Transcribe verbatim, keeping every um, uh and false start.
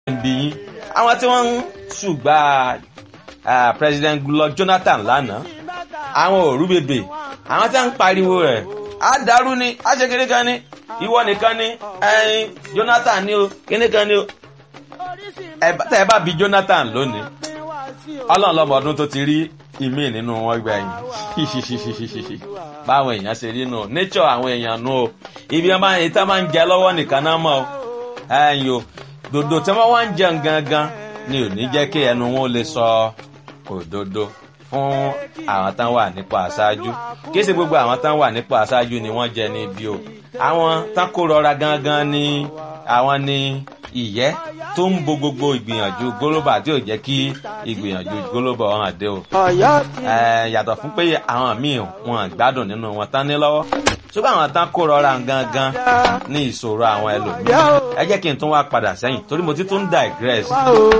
bí yín àwọn tí wọ́n ń ṣùgbà president Goodluck Jonathan lánàá àwọn òru bèbè àwọn tí wọ́n ń pariwo rẹ̀ á dàrú ni á ṣe kékeré kan ní ìwọ nìkan ní ẹyin Jonathan ní o kékeré kan ní o tẹ ẹ bá bí Jonathan lónìí Ọlọ́run lọ́mọ ọdún tó ti rí ìmí nínú wọn gbẹ̀yìn báwọn èèyàn ṣe rí nù nature àwọn èèyàn nù o ibi ẹ máa ń tẹ́ máa ń jẹ lọ́wọ́ nìkan náà mọ́ o ẹ̀yìn o dòdò tí wọ́n wá ń jẹun gangan ni ò ní jẹ́ kí ẹnu wọn lè sọ òdodo fún àwọn tán wà nípò aṣáájú kí ṣe gbogbo àwọn tán wà nípò aṣáájú ni wọ́n jẹ níbi o àwọn tán kó rọra gangan ni àwọn ni ìyẹ́ tó ń bo gbogbo ìgbìyànjú gólóbà tí ò jẹ́ kí ìgbìyànjú gólóbà hàn dé o. yàtọ̀ fún pé àwọn míì wọn gbádùn nínú wọn tán ní lọ́wọ́ ṣùgbọ́n àwọn tán kó rọra gangan ní ìṣòro àwọn ẹlòmíràn. ẹ jẹ́ kí n tún wá padà sẹ́yìn torí mo ti tún digress.